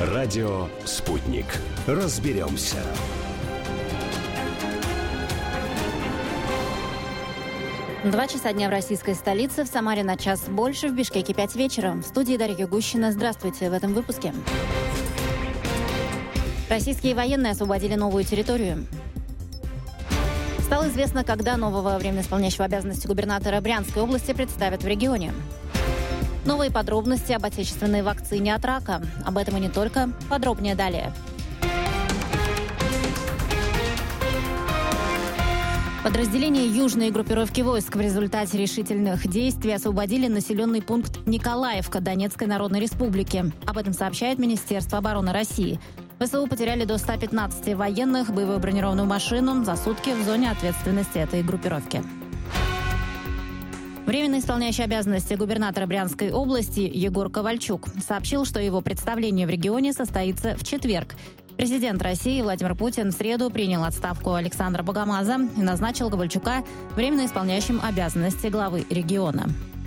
Радио «Спутник». Разберемся. Два часа дня в российской столице, в Самаре на час больше, в Бишкеке 5 вечера. В студии Дарья Гущина. Здравствуйте в этом выпуске. Российские военные освободили новую территорию. Стало известно, когда нового временно исполняющего обязанности губернатора Брянской области представят в регионе. Новые подробности об отечественной вакцине от рака. Об этом и не только. Подробнее далее. Подразделения южной группировки войск в результате решительных действий освободили населенный пункт Николаевка Донецкой Народной Республики. Об этом сообщает Министерство обороны России. ВСУ потеряли до 115 военных, боевую бронированную машину за сутки в зоне ответственности этой группировки. Временно исполняющий обязанности губернатора Брянской области Егор Ковальчук сообщил, что его представление в регионе состоится в четверг. Президент России Владимир Путин в среду принял отставку Александра Богомаза и назначил Ковальчука временно исполняющим обязанности главы региона.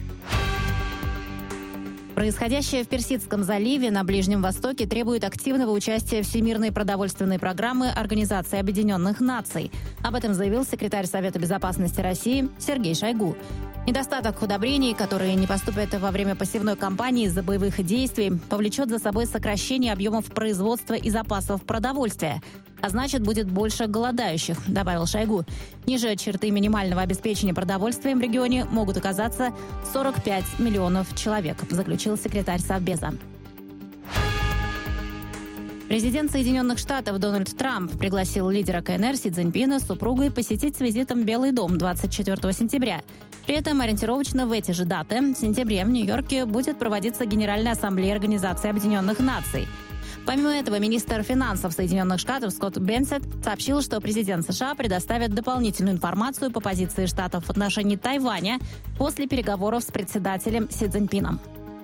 Происходящее в Персидском заливе на Ближнем Востоке требует активного участия Всемирной продовольственной программы Организации Объединенных Наций. Об этом заявил секретарь Совета безопасности России Сергей Шойгу. Недостаток удобрений, которые не поступят во время посевной кампании из-за боевых действий, повлечет за собой сокращение объемов производства и запасов продовольствия. А значит, будет больше голодающих, добавил Шойгу. Ниже черты минимального обеспечения продовольствием в регионе могут оказаться 45 миллионов человек, заключил секретарь Совбеза. Президент Соединенных Штатов Дональд Трамп пригласил лидера КНР Си Цзиньпина с супругой посетить с визитом Белый дом 24 сентября. При этом ориентировочно в эти же даты, в сентябре, в Нью-Йорке будет проводиться Генеральная ассамблея Организации Объединенных Наций. Помимо этого, министр финансов Соединенных Штатов Скотт Бенсет сообщил, что президент США предоставит дополнительную информацию по позиции Штатов в отношении Тайваня после переговоров с председателем Си Цзиньпином.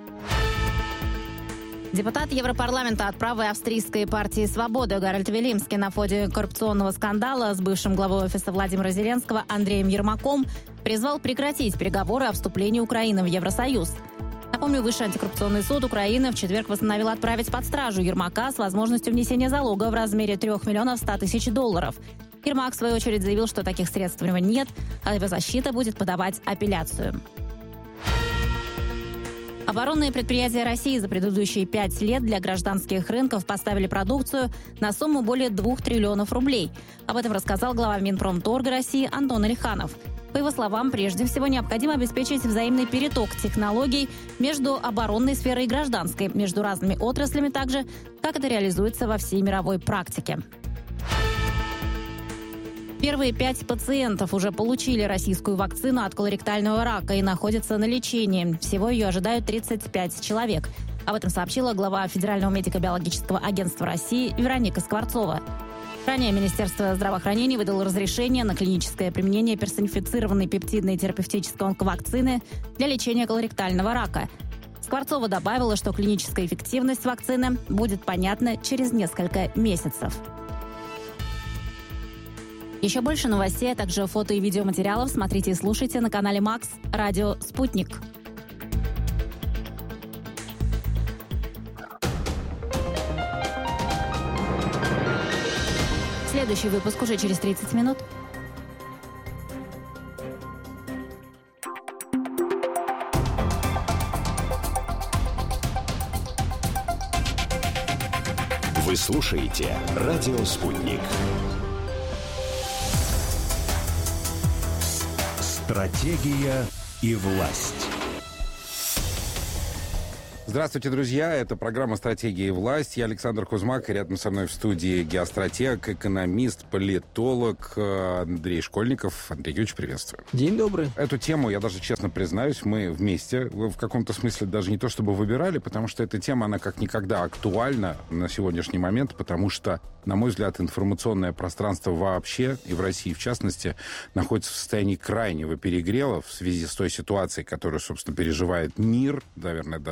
Депутат Европарламента от правой австрийской партии «Свобода» Гарольд Вилимский на фоне коррупционного скандала с бывшим главой офиса Владимира Зеленского Андреем Ермаком призвал прекратить переговоры о вступлении Украины в Евросоюз. Напомню, Высший антикоррупционный суд Украины в четверг постановил отправить под стражу Ермака с возможностью внесения залога в размере 3 миллионов 100 тысяч долларов. Ермак, в свою очередь, заявил, что таких средств у него нет, а его защита будет подавать апелляцию. Оборонные предприятия России за предыдущие 5 лет для гражданских рынков поставили продукцию на сумму более 2 триллионов рублей. Об этом рассказал глава Минпромторга России Антон Алиханов. По его словам, прежде всего необходимо обеспечить взаимный переток технологий между оборонной сферой и гражданской, между разными отраслями также, как это реализуется во всей мировой практике. Первые 5 пациентов уже получили российскую вакцину от колоректального рака и находятся на лечении. Всего ее ожидают 35 человек. Об этом сообщила глава Федерального медико-биологического агентства России Вероника Скворцова. Ранее Министерство здравоохранения выдало разрешение на клиническое применение персонифицированной пептидной терапевтической онковакцины для лечения колоректального рака. Скворцова добавила, что клиническая эффективность вакцины будет понятна через несколько месяцев. Еще больше новостей, а также фото и видеоматериалов смотрите и слушайте на канале МАКС «Радио Спутник». Следующий выпуск уже через 30 минут. Вы слушаете «Радио Спутник». Стратегия и власть. Здравствуйте, друзья. Это программа «Стратегия и власть». Я Александр Кузьмак, и рядом со мной в студии геостратег, экономист, политолог Андрей Школьников. Андрей Юрьевич, приветствую. День добрый. Эту тему, я даже честно признаюсь, мы вместе в каком-то смысле даже не то чтобы выбирали, потому что эта тема, она как никогда актуальна на сегодняшний момент, потому что, на мой взгляд, информационное пространство вообще, и в России в частности, находится в состоянии крайнего перегрева в связи с той ситуацией, которую, собственно, переживает мир, наверное, даже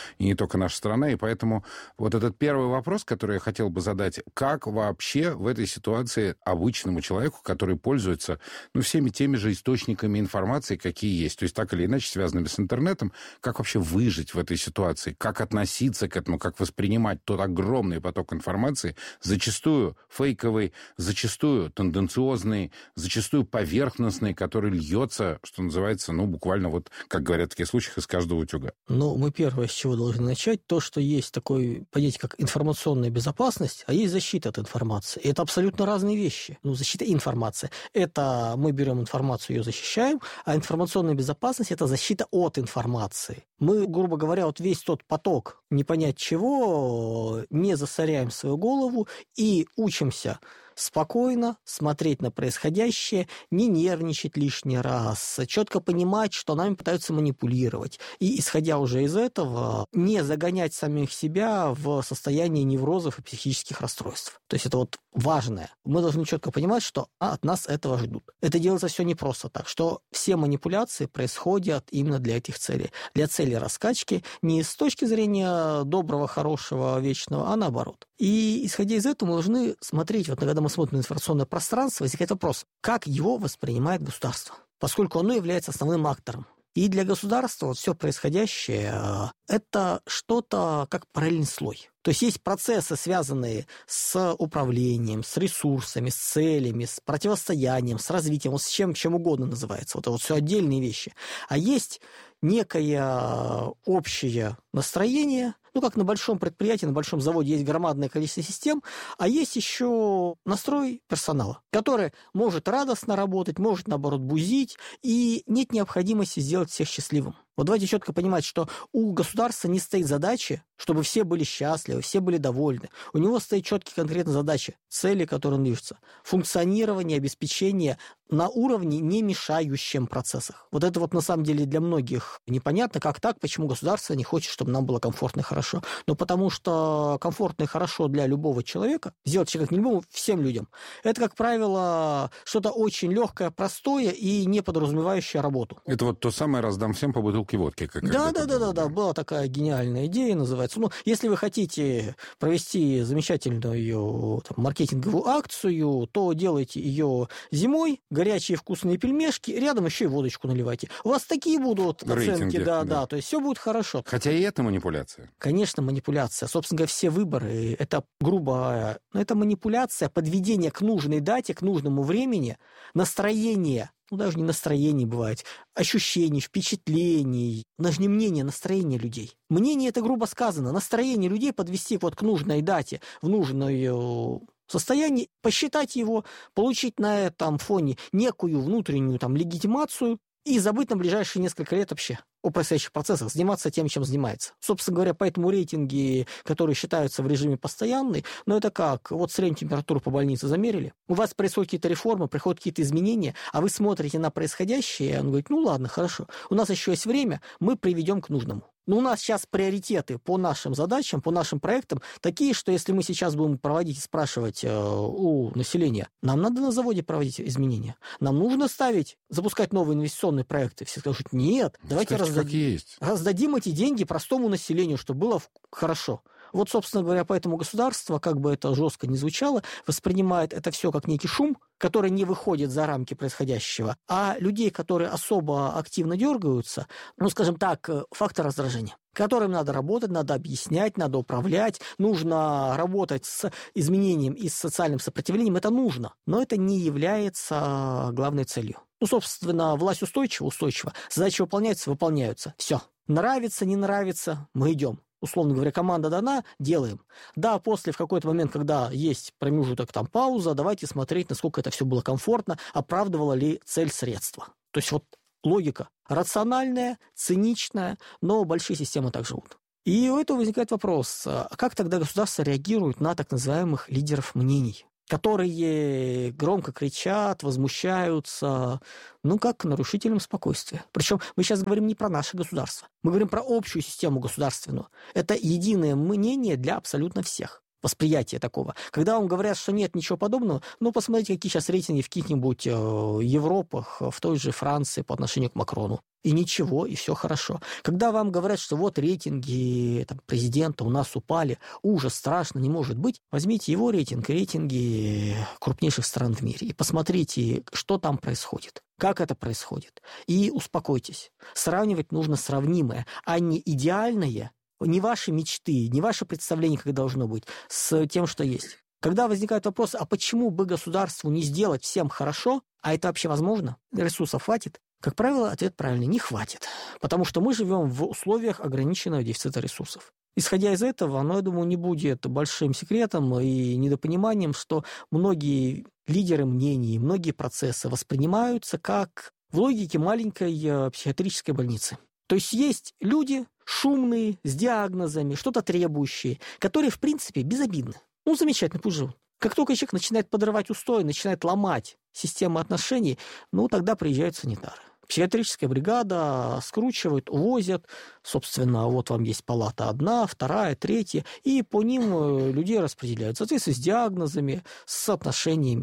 и не только наша страна. И поэтому вот этот первый вопрос, который я хотел бы задать, как вообще в этой ситуации обычному человеку, который пользуется всеми теми же источниками информации, какие есть, то есть так или иначе связанными с интернетом, как вообще выжить в этой ситуации, как относиться к этому, как воспринимать тот огромный поток информации, зачастую фейковый, зачастую тенденциозный, зачастую поверхностный, который льется, что называется, буквально вот, как говорят в таких случаях, из каждого утюга. Мы первое, с чего должны начать, то, что есть такое понятие, как информационная безопасность, а есть защита от информации. И это абсолютно разные вещи. Защита информации. Это мы берем информацию, ее защищаем, а информационная безопасность – это защита от информации. Мы, грубо говоря, вот весь тот поток, не понять чего, не засоряем свою голову и учимся спокойно смотреть на происходящее, не нервничать лишний раз, четко понимать, что нами пытаются манипулировать. И, исходя уже из этого, не загонять самих себя в состояние неврозов и психических расстройств. То есть это вот важное. Мы должны четко понимать, что от нас этого ждут. Это делается все не просто так, что все манипуляции происходят именно для этих целей. Для цели раскачки не с точки зрения доброго, хорошего, вечного, а наоборот. И, исходя из этого, мы должны смотреть, вот когда мы смотрим на информационное пространство, возникает вопрос, как его воспринимает государство, поскольку оно является основным актором. И для государства вот все происходящее – это что-то как параллельный слой. То есть есть процессы, связанные с управлением, с ресурсами, с целями, с противостоянием, с развитием, вот с чем угодно называется. Вот это вот все отдельные вещи. А есть некое общее настроение, как на большом предприятии, на большом заводе есть громадное количество систем, а есть еще настрой персонала, который может радостно работать, может, наоборот, бузить, и нет необходимости сделать всех счастливым. Вот давайте четко понимать, что у государства не стоит задачи, чтобы все были счастливы, все были довольны. У него стоит четкие конкретные задачи, цели, которые он движется. Функционирование, обеспечение на уровне, не мешающем процессах. Вот это вот на самом деле для многих непонятно, как так, почему государство не хочет, чтобы нам было комфортно и хорошо. Но потому что комфортно и хорошо для любого человека, сделать человека не любому, всем людям, это, как правило, что-то очень легкое, простое и не подразумевающее работу. Это вот то самое «раздам всем по бутылке водки». Да, была такая гениальная идея, называется. Если вы хотите провести замечательную маркетинговую акцию, то делайте ее зимой, горячие вкусные пельмешки, рядом еще и водочку наливайте. У вас такие будут оценки, да, то есть все будет хорошо. Хотя и это манипуляция. Конечно, манипуляция. Собственно говоря, все выборы, это грубо, это манипуляция, подведение к нужной дате, к нужному времени, настроение, даже не настроение бывает, ощущений, впечатлений, даже не мнение, настроение людей. Мнение – это грубо сказано, настроение людей подвести вот к нужной дате, в нужную состояние, посчитать его, получить на этом фоне некую внутреннюю легитимацию и забыть на ближайшие несколько лет вообще о происходящих процессах, заниматься тем, чем занимается. Собственно говоря, поэтому рейтинги, которые считаются в режиме постоянный, это как, вот среднюю температуру по больнице замерили, у вас происходят какие-то реформы, приходят какие-то изменения, а вы смотрите на происходящее, и он говорит, ладно, хорошо, у нас еще есть время, мы приведем к нужному. Но у нас сейчас приоритеты по нашим задачам, по нашим проектам такие, что если мы сейчас будем проводить и спрашивать у населения, нам надо на заводе проводить изменения, нам нужно запускать новые инвестиционные проекты. Все скажут, нет, давайте раздадим эти деньги простому населению, чтобы было хорошо. Вот, собственно говоря, поэтому государство, как бы это жестко ни звучало, воспринимает это все как некий шум, который не выходит за рамки происходящего, а людей, которые особо активно дергаются, скажем так, фактор раздражения, которым надо работать, надо объяснять, надо управлять, нужно работать с изменением и с социальным сопротивлением, это нужно, но это не является главной целью. Собственно, власть устойчива, задачи выполняются, все. Нравится, не нравится, мы идем. Условно говоря, команда дана, делаем. Да, после, в какой-то момент, когда есть промежуток, пауза, давайте смотреть, насколько это все было комфортно, оправдывало ли цель средства. То есть вот логика рациональная, циничная, но большие системы так живут. И у этого возникает вопрос, а как тогда государство реагирует на так называемых лидеров мнений, которые громко кричат, возмущаются, как к нарушителям спокойствия. Причем мы сейчас говорим не про наше государство, мы говорим про общую систему государственную. Это единое мнение для абсолютно всех. восприятия такого. Когда вам говорят, что нет ничего подобного, посмотрите, какие сейчас рейтинги в каких-нибудь Европах, в той же Франции по отношению к Макрону. И ничего, и все хорошо. Когда вам говорят, что вот рейтинги президента у нас упали, ужас, страшно, не может быть, возьмите его рейтинг и рейтинги крупнейших стран в мире и посмотрите, что там происходит, как это происходит. И успокойтесь. Сравнивать нужно сравнимое, а не идеальное, не ваши мечты, не ваше представление, как должно быть, с тем, что есть. Когда возникает вопрос, а почему бы государству не сделать всем хорошо, а это вообще возможно? Ресурсов хватит? Как правило, ответ правильный – не хватит. Потому что мы живем в условиях ограниченного дефицита ресурсов. Исходя из этого, я думаю, не будет большим секретом и недопониманием, что многие лидеры мнений, многие процессы воспринимаются как в логике маленькой психиатрической больницы. То есть люди шумные, с диагнозами, что-то требующие, которые, в принципе, безобидны. Замечательно, пусть живут. Как только человек начинает подрывать устои, начинает ломать систему отношений, тогда приезжают санитары. Психиатрическая бригада скручивает, увозят. Собственно, вот вам есть палата 1, 2, 3, и по ним людей распределяют. Соответственно, с диагнозами, с отношениями.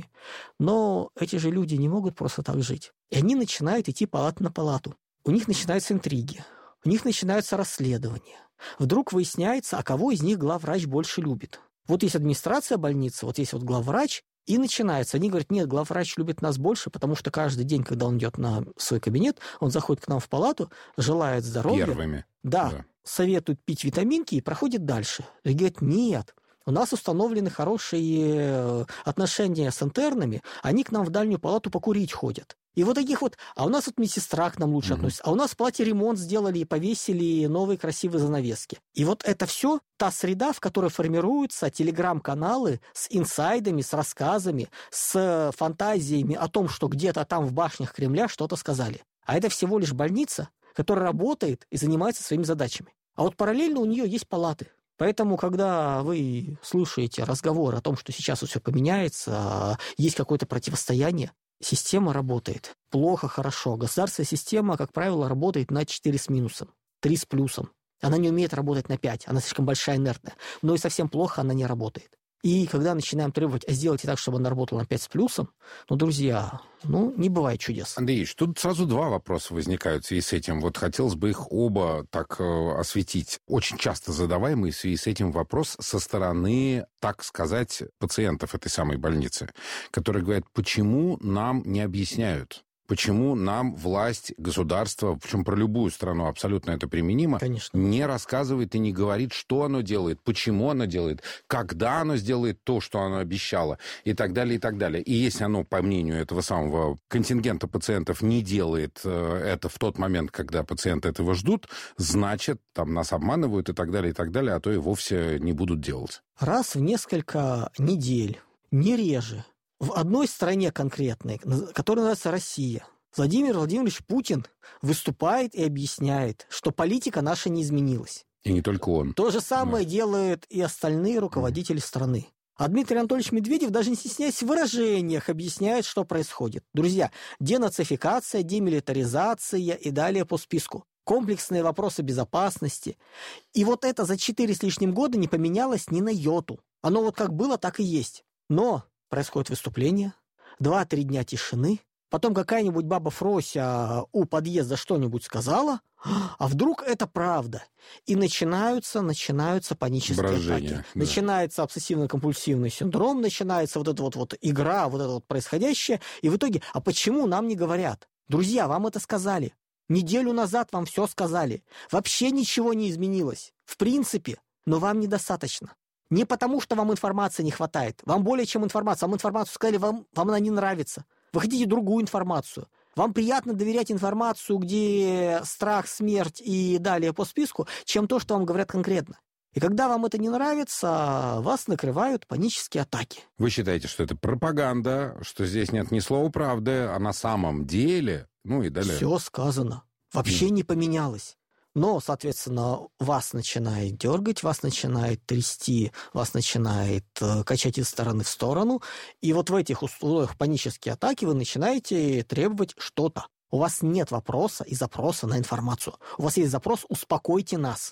Но эти же люди не могут просто так жить. И они начинают идти палата на палату. У них начинаются интриги, у них начинаются расследования. Вдруг выясняется, а кого из них главврач больше любит. Вот есть администрация больницы, вот есть главврач, и начинается. Они говорят, нет, главврач любит нас больше, потому что каждый день, когда он идет на свой кабинет, он заходит к нам в палату, желает здоровья. Первыми. Да, советует пить витаминки и проходит дальше. И говорят, нет, у нас установлены хорошие отношения с интернами, они к нам в дальнюю палату покурить ходят. И вот таких а у нас медсестра к нам лучше относится, а у нас в палате ремонт сделали и повесили новые красивые занавески. И вот это все та среда, в которой формируются телеграм-каналы с инсайдами, с рассказами, с фантазиями о том, что где-то там в башнях Кремля что-то сказали. А это всего лишь больница, которая работает и занимается своими задачами. А вот параллельно у нее есть палаты. Поэтому, когда вы слушаете разговор о том, что сейчас все поменяется, есть какое-то противостояние, система работает плохо, хорошо. Государственная система, как правило, работает на 4 с минусом, 3 с плюсом. Она не умеет работать на 5, она слишком большая, инертная. Но и совсем плохо она не работает. И когда начинаем требовать, сделайте так, чтобы она работала на 5 с плюсом, друзья, не бывает чудес. Андрей Ильич, тут сразу 2 вопроса возникают в связи с этим. Вот хотелось бы их оба так осветить. Очень часто задаваемый в связи с этим вопрос со стороны, так сказать, пациентов этой самой больницы, которые говорят, почему нам не объясняют? Почему нам власть, государство, причем про любую страну абсолютно это применимо, конечно, не рассказывает и не говорит, что оно делает, почему оно делает, когда оно сделает то, что оно обещало, и так далее, и так далее. И если оно, по мнению этого самого контингента пациентов, не делает это в тот момент, когда пациенты этого ждут, значит, нас обманывают и так далее, а то и вовсе не будут делать. Раз в несколько недель, не реже, в одной стране конкретной, которая называется Россия, Владимир Владимирович Путин выступает и объясняет, что политика наша не изменилась. И не только он. То же самое делают и остальные руководители страны. А Дмитрий Анатольевич Медведев, даже не стесняясь в выражениях, объясняет, что происходит. Друзья, денацификация, демилитаризация и далее по списку. Комплексные вопросы безопасности. И вот это за 4 с лишним года не поменялось ни на йоту. Оно как было, так и есть. Но происходит выступление, 2-3 дня тишины, потом какая-нибудь баба Фрося у подъезда что-нибудь сказала, а вдруг это правда? И начинаются панические брожение, атаки. да. Начинается обсессивно-компульсивный синдром, начинается вот эта игра, вот это происходящее. И в итоге, а почему нам не говорят? Друзья, вам это сказали. Неделю назад вам все сказали. Вообще ничего не изменилось. В принципе, но вам недостаточно. Не потому, что вам информации не хватает. Вам более чем информация. Вам информацию сказали, вам она не нравится. Вы хотите другую информацию. Вам приятно доверять информацию, где страх, смерть и далее по списку, чем то, что вам говорят конкретно. И когда вам это не нравится, вас накрывают панические атаки. Вы считаете, что это пропаганда, что здесь нет ни слова правды, а на самом деле, и далее. Все сказано. Вообще не поменялось. Но, соответственно, вас начинает дергать, вас начинает трясти, вас начинает качать из стороны в сторону. И вот в этих условиях панические атаки вы начинаете требовать что-то. У вас нет вопроса и запроса на информацию. У вас есть запрос «успокойте нас».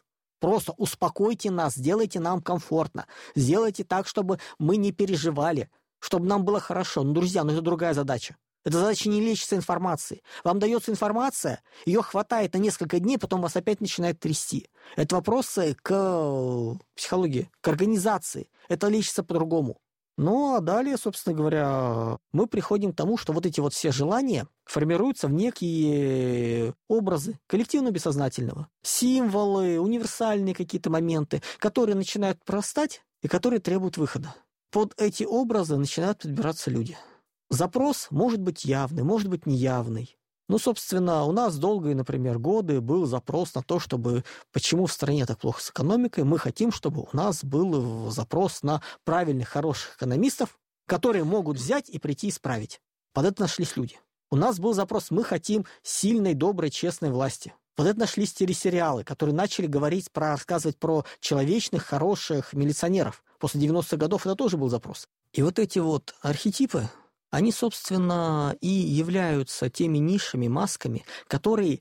Просто успокойте нас, сделайте нам комфортно, сделайте так, чтобы мы не переживали, чтобы нам было хорошо. Ну, друзья, это другая задача. Эта задача не лечится информацией. Вам дается информация, ее хватает на несколько дней, потом вас опять начинает трясти. Это вопросы к психологии, к организации. Это лечится по-другому. Ну, а далее, собственно говоря, мы приходим к тому, что вот эти вот все желания формируются в некие образы коллективно-бессознательного. Символы, универсальные какие-то моменты, которые начинают прорастать и которые требуют выхода. Под эти образы начинают подбираться люди. Запрос может быть явный, может быть неявный. Ну, собственно, у нас долгие, например, годы был запрос на то, чтобы почему в стране так плохо с экономикой. Мы хотим, чтобы у нас был запрос на правильных, хороших экономистов, которые могут взять и прийти исправить. Под это нашлись люди. У нас был запрос, мы хотим сильной, доброй, честной власти. Под это нашлись телесериалы, которые начали рассказывать про человечных, хороших милиционеров. После 90-х годов это тоже был запрос. И вот эти вот архетипы, они, собственно, и являются теми нишами, масками, которые,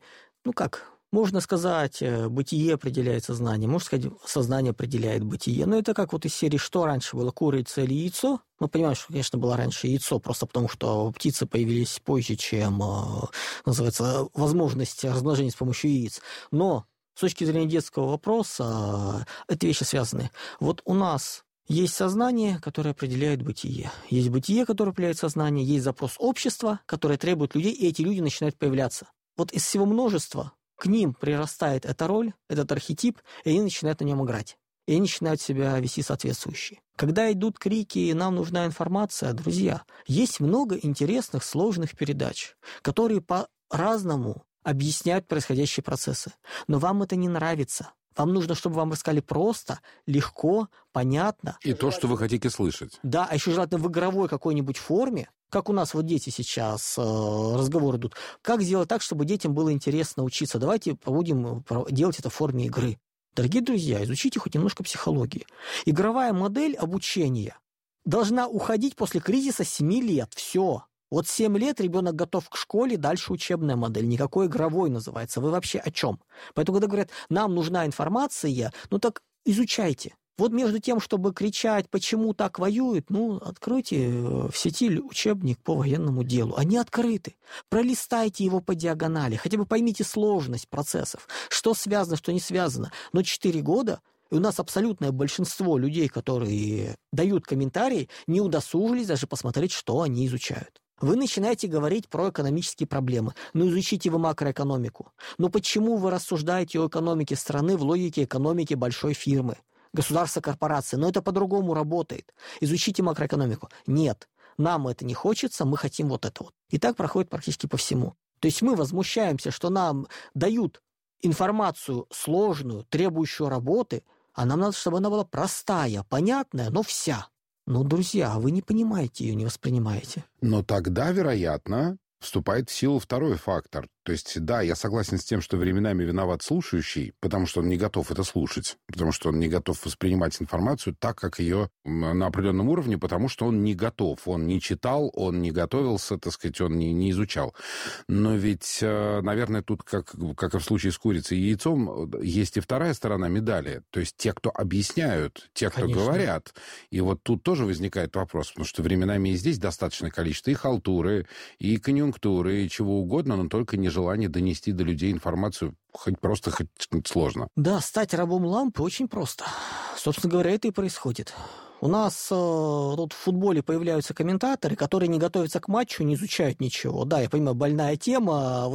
можно сказать, бытие определяет сознание, можно сказать, сознание определяет бытие. Но это как вот из серии «Что раньше было, курица или яйцо?» Мы понимаем, что, конечно, было раньше яйцо, просто потому что птицы появились позже, чем, называется, возможность размножения с помощью яиц. Но с точки зрения детского вопроса, это вещи связаны. Вот у нас есть сознание, которое определяет бытие. Есть бытие, которое определяет сознание. Есть запрос общества, которое требует людей, и эти люди начинают появляться. Вот из всего множества к ним прирастает эта роль, этот архетип, и они начинают на нем играть. И они начинают себя вести соответствующие. Когда идут крики «нам нужна информация», друзья, есть много интересных, сложных передач, которые по-разному объясняют происходящие процессы. Но вам это не нравится. Вам нужно, чтобы вам рассказали просто, легко, понятно. И то, что вы хотите слышать. Да, а еще желательно в игровой какой-нибудь форме, как у нас вот дети сейчас разговоры идут. Как сделать так, чтобы детям было интересно учиться? Давайте будем делать это в форме игры. Дорогие друзья, изучите хоть немножко психологии. Игровая модель обучения должна уходить после кризиса 7 лет. Все. Вот 7 лет ребенок готов к школе, дальше учебная модель, никакой игровой называется. Вы вообще о чем? Поэтому, когда говорят, нам нужна информация, так изучайте. Вот между тем, чтобы кричать, почему так воюют, откройте в сети учебник по военному делу. Они открыты. Пролистайте его по диагонали, хотя бы поймите сложность процессов, что связано, что не связано. Но 4 года... И у нас абсолютное большинство людей, которые дают комментарии, не удосужились даже посмотреть, что они изучают. Вы начинаете говорить про экономические проблемы. Изучите вы макроэкономику. Почему вы рассуждаете о экономике страны в логике экономики большой фирмы, государства, корпорации? Это по-другому работает. Изучите макроэкономику. Нет, нам это не хочется, мы хотим вот это вот. И так проходит практически по всему. То есть мы возмущаемся, что нам дают информацию сложную, требующую работы, а нам надо, чтобы она была простая, понятная, но вся. Друзья, вы не понимаете ее, не воспринимаете. Но тогда, вероятно, вступает в силу второй фактор. То есть, да, я согласен с тем, что временами виноват слушающий, потому что он не готов это слушать, потому что он не готов воспринимать информацию так, как ее на определенном уровне, потому что он не готов, он не читал, он не готовился, он не изучал. Но ведь, наверное, тут, как и в случае с курицей и яйцом, есть и вторая сторона медали. То есть те, кто объясняют, те, кто Конечно. говорят. И вот тут тоже возникает вопрос, потому что временами и здесь достаточное количество и халтуры, и конъюнктуры, и чего угодно, но только не желание донести до людей информацию хоть сложно. Да, стать рабом лампы очень просто. Собственно говоря, это и происходит. У нас тут в футболе появляются комментаторы, которые не готовятся к матчу, не изучают ничего. Да, я понимаю, больная тема,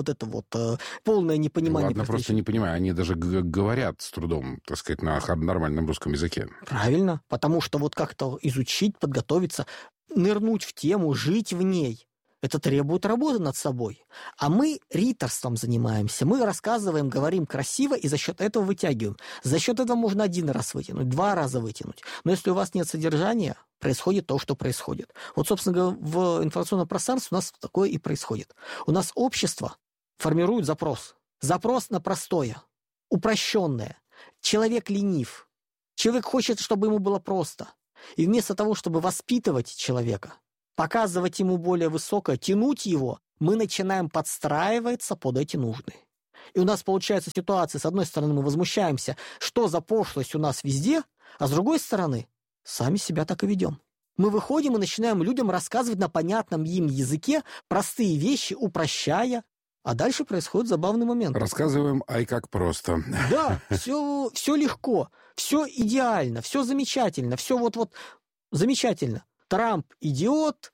полное непонимание. Ладно, просто не понимаю, они даже говорят с трудом, на нормальном русском языке. Правильно, потому что как-то изучить, подготовиться, нырнуть в тему, жить в ней. Это требует работы над собой. А мы риторством занимаемся. Мы рассказываем, говорим красиво и за счет этого вытягиваем. За счет этого можно 1 раз вытянуть, 2 раза вытянуть. Но если у вас нет содержания, происходит то, что происходит. Собственно говоря, в информационном пространстве у нас такое и происходит. У нас общество формирует запрос. Запрос на простое, упрощенное. Человек ленив. Человек хочет, чтобы ему было просто. И вместо того, чтобы воспитывать человека, показывать ему более высокое, тянуть его, мы начинаем подстраиваться под эти нужды. И у нас получается ситуация, с одной стороны, мы возмущаемся, что за пошлость у нас везде, а с другой стороны, сами себя так и ведем. Мы выходим и начинаем людям рассказывать на понятном им языке простые вещи, упрощая, а дальше происходит забавный момент. Рассказываем, ай, как просто. Да, все легко, все идеально, все замечательно, все вот замечательно. Трамп идиот,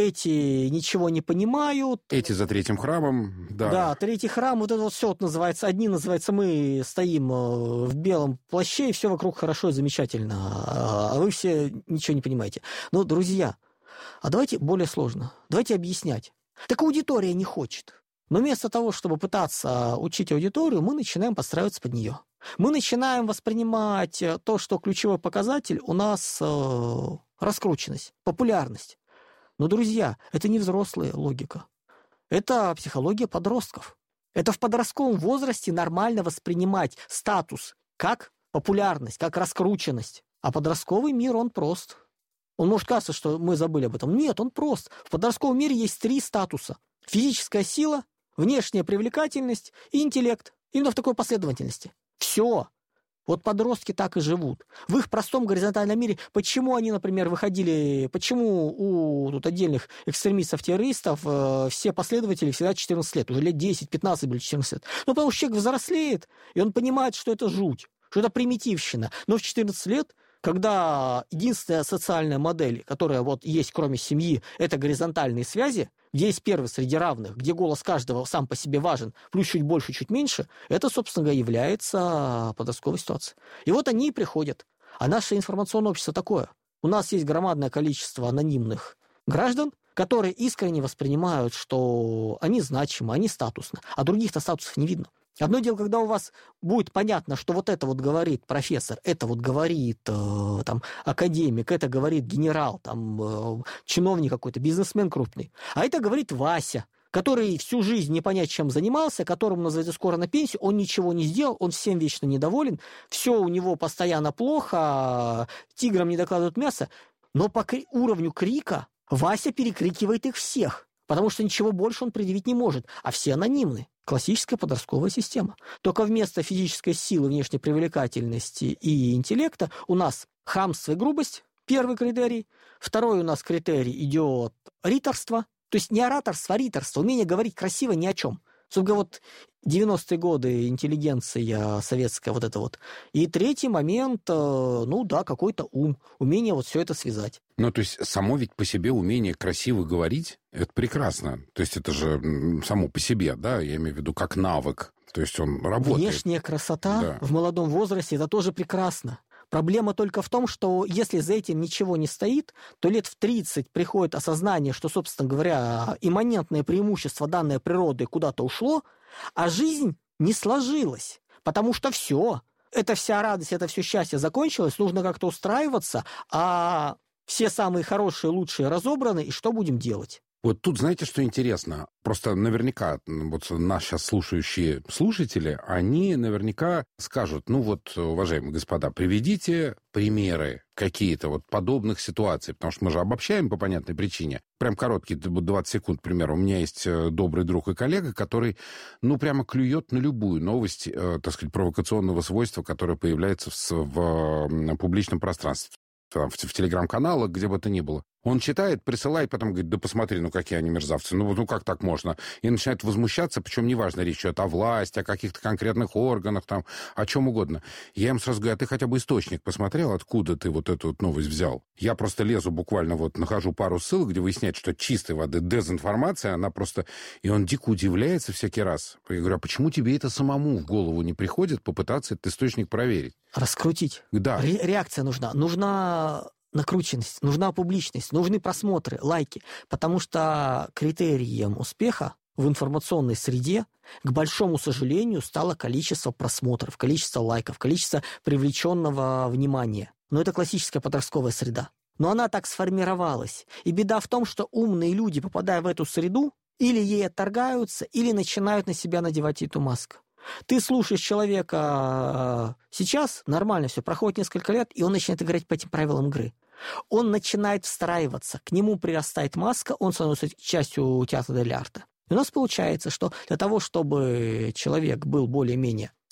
эти ничего не понимают. Эти за третьим храмом, да. Да, третий храм, вот это вот все называется. Одни называется, мы стоим в белом плаще, и все вокруг хорошо и замечательно, а вы все ничего не понимаете. Но, друзья, а давайте более сложно. Давайте объяснять. Так аудитория не хочет. Но вместо того, чтобы пытаться учить аудиторию, мы начинаем подстраиваться под нее. Мы начинаем воспринимать то, что ключевой показатель у нас раскрученность, популярность. Но, друзья, это не взрослая логика. Это психология подростков. Это в подростковом возрасте нормально воспринимать статус как популярность, как раскрученность. А подростковый мир, он прост. Он может казаться, что мы забыли об этом. Нет, он прост. В подростковом мире есть 3 статуса. Физическая сила, внешняя привлекательность и интеллект. Именно в такой последовательности. Все. Вот подростки так и живут. В их простом горизонтальном мире, почему они, например, выходили, почему у тут отдельных экстремистов-террористов все последователи всегда 14 лет, уже лет 10-15 были 14 лет. Ну, потому что человек взрослеет, и он понимает, что это жуть, что это примитивщина. Но в 14 лет, когда единственная социальная модель, которая вот есть кроме семьи, это горизонтальные связи, где есть первый среди равных, где голос каждого сам по себе важен, плюс чуть больше, чуть меньше, это, собственно говоря, является подростковой ситуацией. И вот они и приходят. А наше информационное общество такое. У нас есть громадное количество анонимных граждан, которые искренне воспринимают, что они значимы, они статусны, а других-то статусов не видно. Одно дело, когда у вас будет понятно, что вот это вот говорит профессор, это вот говорит там, академик, это говорит генерал, там, чиновник какой-то, бизнесмен крупный, а это говорит Вася, который всю жизнь не понять, чем занимался, которому называется скоро на пенсию, он ничего не сделал, он всем вечно недоволен, все у него постоянно плохо, тиграм не докладывают мясо, но по уровню крика Вася перекрикивает их всех, потому что ничего больше он предъявить не может, а все анонимны. Классическая подростковая система. Только вместо физической силы, внешней привлекательности и интеллекта у нас хамство и грубость, первый критерий. Второй у нас критерий идет риторство. То есть не ораторство, а риторство. Умение говорить красиво ни о чем. Собственно, вот 90-е годы интеллигенция советская вот это вот. И третий момент, ну да, какой-то ум. Умение вот все это связать. Ну, то есть само ведь по себе умение красиво говорить, это прекрасно. То есть это же само по себе, да, я имею в виду как навык. То есть он работает. Внешняя красота в молодом возрасте, это тоже прекрасно. Проблема только в том, что если за этим ничего не стоит, то лет в 30 приходит осознание, что, собственно говоря, имманентное преимущество данной природы куда-то ушло, а жизнь не сложилась. Потому что все, эта вся радость, это все счастье закончилось, нужно как-то устраиваться, а все самые хорошие, лучшие разобраны, и что будем делать? Вот тут, знаете, что интересно? Просто наверняка вот нас сейчас слушающие слушатели, они наверняка скажут, ну вот, уважаемые господа, приведите примеры какие-то вот подобных ситуаций, потому что мы же обобщаем по понятной причине. Прям короткие, 20 секунд, к примеру. У меня есть добрый друг и коллега, который, ну, прямо клюет на любую новость, так сказать, провокационного свойства, которая появляется в публичном пространстве. В телеграм-каналах, где бы то ни было. Он читает, присылает, потом говорит, да посмотри, ну какие они мерзавцы, ну как так можно? И начинает возмущаться, причем неважно, речь идет о власти, о каких-то конкретных органах, там, о чем угодно. Я им сразу говорю, а ты хотя бы источник посмотрел, откуда ты вот эту вот новость взял? Я просто лезу буквально, вот нахожу пару ссылок, где выясняется, что чистой воды дезинформация, она просто... И он дико удивляется всякий раз. Я говорю, а почему тебе это самому в голову не приходит попытаться этот источник проверить? Раскрутить. Да. Реакция нужна. Нужна накрученность, нужна публичность, нужны просмотры, лайки. Потому что критерием успеха в информационной среде, к большому сожалению, стало количество просмотров, количество лайков, количество привлеченного внимания. Но это классическая подростковая среда. Но она так сформировалась. И беда в том, что умные люди, попадая в эту среду, или ей отторгаются, или начинают на себя надевать эту маску. Ты слушаешь человека сейчас, нормально все, проходит несколько лет, и он начинает играть по этим правилам игры. Он начинает встраиваться, к нему прирастает маска, он становится частью театра дель арте. И у нас получается, что для того, чтобы человек был более-менее